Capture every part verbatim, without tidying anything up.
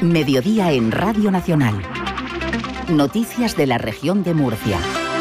Mediodía en Radio Nacional. Noticias de la región de Murcia.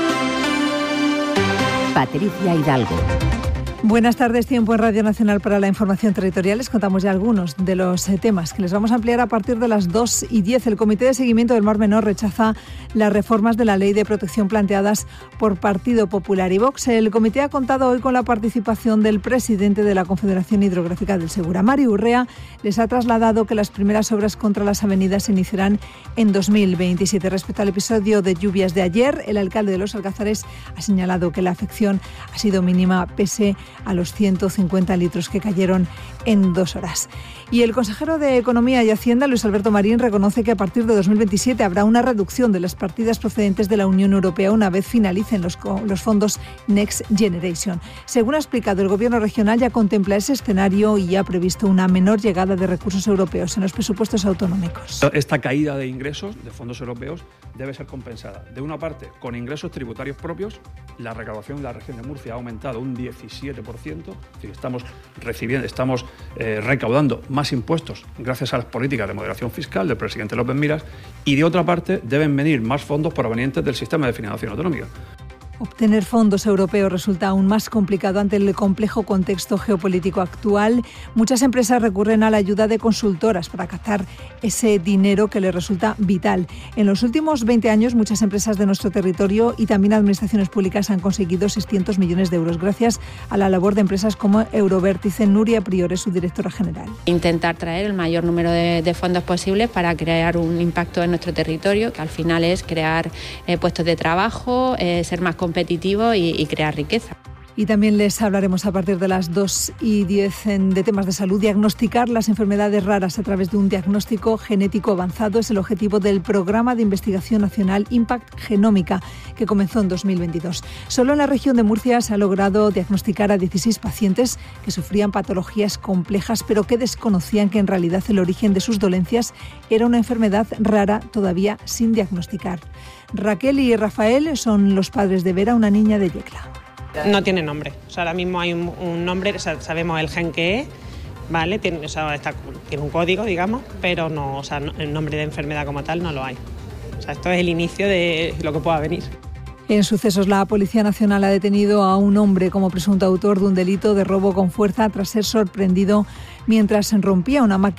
Patricia Hidalgo. Buenas tardes, tiempo en Radio Nacional para la información territorial. Les contamos ya algunos de los temas que les vamos a ampliar a partir de las dos y diez. El Comité de Seguimiento del Mar Menor rechaza las reformas de la Ley de Protección planteadas por Partido Popular y Vox. El comité ha contado hoy con la participación del presidente de la Confederación Hidrográfica del Segura. Mario Urrea les ha trasladado que las primeras obras contra las avenidas se iniciarán en dos mil veintisiete. Respecto al episodio de lluvias de ayer, el alcalde de Los Alcázares ha señalado que la afección ha sido mínima pese a los ciento cincuenta litros que cayeron en dos horas. Y el consejero de Economía y Hacienda, Luis Alberto Marín, reconoce que a partir de dos mil veintisiete habrá una reducción de las partidas procedentes de la Unión Europea una vez finalicen los, los fondos Next Generation. Según ha explicado, el Gobierno regional ya contempla ese escenario y ha previsto una menor llegada de recursos europeos en los presupuestos autonómicos. Esta caída de ingresos de fondos europeos debe ser compensada, de una parte, con ingresos tributarios propios. La recaudación de la región de Murcia ha aumentado un diecisiete por ciento, es decir, estamos recibiendo, estamos eh, recaudando más impuestos gracias a las políticas de moderación fiscal del presidente López Miras, y de otra parte deben venir más fondos provenientes del sistema de financiación autonómica. Obtener fondos europeos resulta aún más complicado ante el complejo contexto geopolítico actual. Muchas empresas recurren a la ayuda de consultoras para captar ese dinero que les resulta vital. En los últimos veinte años, muchas empresas de nuestro territorio y también administraciones públicas han conseguido seiscientos millones de euros gracias a la labor de empresas como Eurovértice. Nuria Prior es su directora general. Intentar traer el mayor número de, de fondos posibles para crear un impacto en nuestro territorio, que al final es crear eh, puestos de trabajo, eh, ser más competitivos competitivo y, y crear riqueza. Y también les hablaremos a partir de las dos y diez de temas de salud. Diagnosticar las enfermedades raras a través de un diagnóstico genético avanzado es el objetivo del Programa de Investigación Nacional Impact Genómica, que comenzó en dos mil veintidós. Solo en la región de Murcia se ha logrado diagnosticar a dieciséis pacientes que sufrían patologías complejas, pero que desconocían que en realidad el origen de sus dolencias era una enfermedad rara todavía sin diagnosticar. Raquel y Rafael son los padres de Vera, una niña de Yecla. No tiene nombre. O sea, ahora mismo hay un, un nombre, o sea, sabemos el gen que es, ¿vale? Tiene, o sea, está, tiene un código, digamos, pero no, o sea, no, el nombre de enfermedad como tal no lo hay. O sea, esto es el inicio de lo que pueda venir. En sucesos, la Policía Nacional ha detenido a un hombre como presunto autor de un delito de robo con fuerza tras ser sorprendido mientras rompía una máquina